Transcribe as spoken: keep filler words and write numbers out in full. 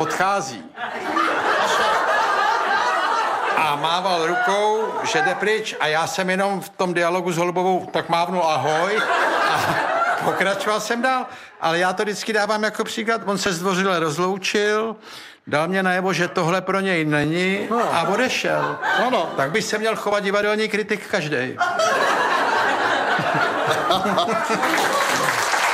odchází. A mával rukou, že jde pryč a já jsem jenom v tom dialogu s Holubovou tak mávnul ahoj a pokračoval jsem dál, ale já to vždycky dávám jako příklad. On se zdvořile rozloučil, dal mě najevo, že tohle pro něj není a odešel. Ano. Tak by se měl chovat divadelní kritik každej.